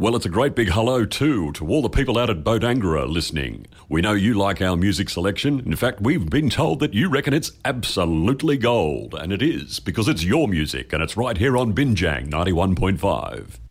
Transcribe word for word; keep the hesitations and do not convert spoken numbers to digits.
Well, it's a great big hello too to all the people out at Bodangra listening. We know you like our music selection. In fact, we've been told that you reckon it's absolutely gold. And it is, because it's your music and it's right here on Binjang ninety-one point five.